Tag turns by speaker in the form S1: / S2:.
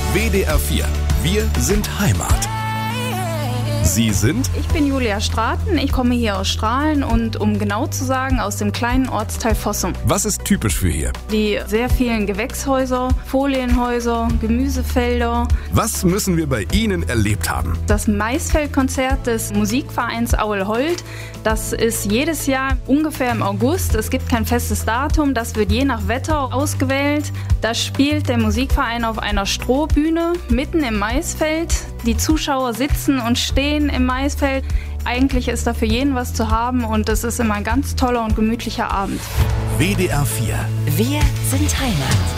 S1: WDR 4. Wir sind Heimat. Sie sind?
S2: Ich bin Julia Straten, ich komme hier aus Strahlen und um genau zu sagen, aus dem kleinen Ortsteil Fossum.
S1: Was ist typisch für hier?
S2: Die sehr vielen Gewächshäuser, Folienhäuser, Gemüsefelder.
S1: Was müssen wir bei Ihnen erlebt haben?
S2: Das Maisfeldkonzert des Musikvereins Aulhold, das ist jedes Jahr ungefähr im August. Es gibt kein festes Datum, das wird je nach Wetter ausgewählt. Da spielt der Musikverein auf einer Strohbühne mitten im Maisfeld. Die Zuschauer sitzen und stehen im Maisfeld. Eigentlich ist da für jeden was zu haben und es ist immer ein ganz toller und gemütlicher Abend.
S1: WDR 4.
S3: Wir sind Heimat.